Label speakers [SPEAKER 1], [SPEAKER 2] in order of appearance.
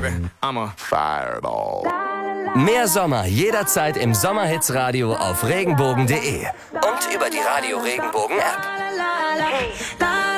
[SPEAKER 1] baby. I'm a fireball.
[SPEAKER 2] Mehr Sommer jederzeit im Sommerhitsradio auf regenbogen.de und über die Radio Regenbogen App.